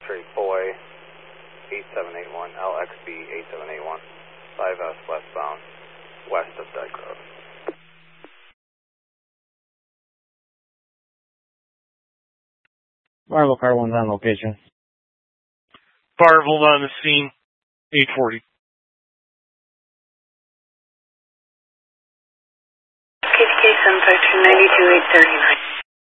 Trade Boy 8781, LXB 8781, 5S westbound, west of Dyke Road. Marvel car 1's on location. Marvel on the scene, 840. KTK 752 92 839.